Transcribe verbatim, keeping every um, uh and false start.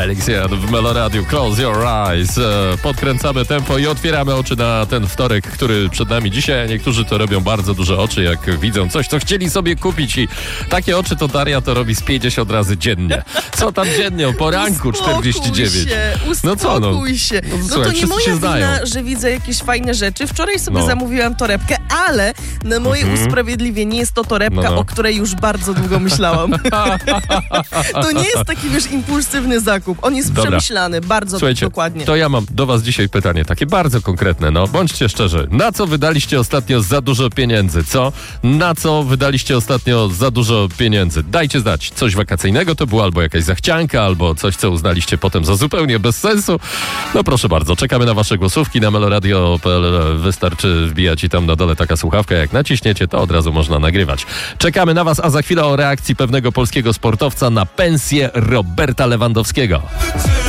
Felix Jan w Meloradiu. Close your eyes. Podkręcamy tempo i otwieramy oczy na ten wtorek, który przed nami dzisiaj. Niektórzy to robią bardzo duże oczy, jak widzą coś, co chcieli sobie kupić i takie oczy to Daria to robi z pięćdziesiąt razy dziennie. Co tam dziennie? O poranku czterdzieści dziewięć. Się, no co no? się. No, no słuchaj, to nie moja znają. wina, że widzę jakieś fajne rzeczy. Wczoraj sobie no. zamówiłam torebkę, ale na moje mhm. usprawiedliwienie jest to torebka, no, no. o której już bardzo długo myślałam. To nie jest taki, wiesz, impulsywny zakup. On jest Dobra. przemyślany, bardzo Słuchajcie, dokładnie. To ja mam do was dzisiaj pytanie, takie bardzo konkretne, no bądźcie szczerzy. Na co wydaliście ostatnio za dużo pieniędzy, co? Na co wydaliście ostatnio za dużo pieniędzy? Dajcie znać, coś wakacyjnego to było, albo jakaś zachcianka, albo coś, co uznaliście potem za zupełnie bez sensu. No proszę bardzo, czekamy na wasze głosówki na meloradio kropka p l. Wystarczy wbijać i tam na dole taka słuchawka, jak naciśniecie, to od razu można nagrywać. Czekamy na was, a za chwilę o reakcji pewnego polskiego sportowca na pensję Roberta Lewandowskiego.